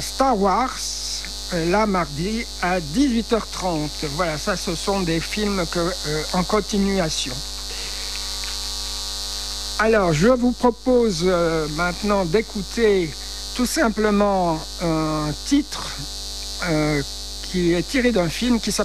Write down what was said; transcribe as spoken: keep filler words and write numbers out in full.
Star Wars, là mardi à dix-huit heures trente. Voilà, ça ce sont des films que, euh, en continuation. Alors, je vous propose euh, maintenant d'écouter tout simplement un titre euh, qui est tiré d'un film qui s'appelle